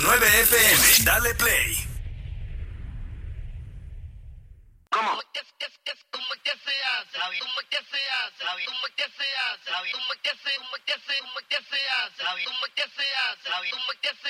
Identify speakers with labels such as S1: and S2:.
S1: 99 FM. Dale play. ¿Cómo? ¿Cómo que se hace? ¿Cómo que se hace? ¿Cómo que se hace? ¿Cómo que se hace? ¿Cómo que se hace? ¿Cómo que se hace? ¿Cómo que se hace?